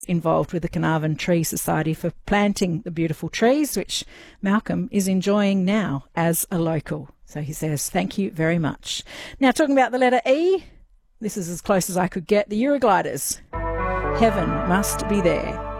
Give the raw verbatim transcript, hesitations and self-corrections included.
involved with the Carnarvon Tree Society for planting the beautiful trees, which Malcolm is enjoying now as a local. So he says, thank you very much. Now, talking about the letter E, this is as close as I could get. The Eurogliders. Heaven must be there.